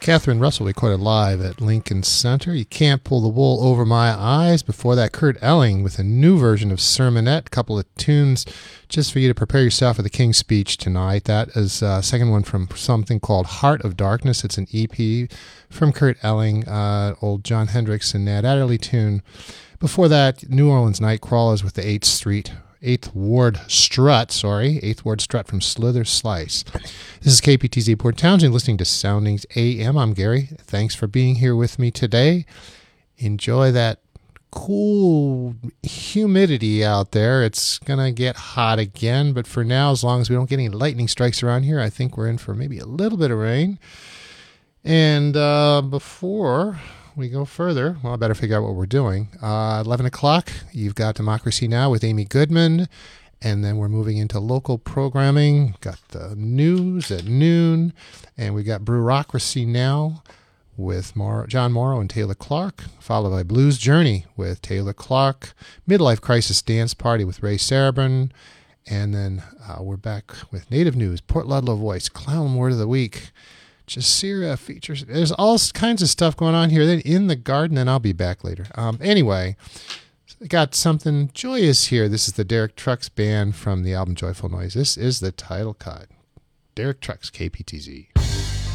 Catherine Russell recorded live at Lincoln Center. You Can't Pull the Wool Over My Eyes. Before that, Kurt Elling with a new version of Sermonette. A couple of tunes just for you to prepare yourself for the King's Speech tonight. That is a second one from something called Heart of Darkness. It's an EP from Kurt Elling, old John Hendricks and Nat Adderley tune. Before that, New Orleans Nightcrawlers with the 8th Ward Strut from Slither Slice. This is KPTZ Port Townsend, listening to Soundings AM. I'm Gary. Thanks for being here with me today. Enjoy that cool humidity out there. It's going to get hot again, but for now, as long as we don't get any lightning strikes around here, I think we're in for maybe a little bit of rain. And before we go further, well, I better figure out what we're doing. 11 o'clock, you've got Democracy Now! With Amy Goodman, and then we're moving into local programming. Got the news at noon, and we got Brewocracy Now! With John Morrow and Taylor Clark, followed by Blues Journey with Taylor Clark, Midlife Crisis Dance Party with Ray Sarabin, and then we're back with Native News, Port Ludlow Voice, Clown Word of the Week, Jasira features. There's all kinds of stuff going on here. Then In the Garden, and I'll be back later. Anyway, I got something joyous here. This is the Derek Trucks Band from the album Joyful Noise. This is the title cut. Derek Trucks, KPTZ.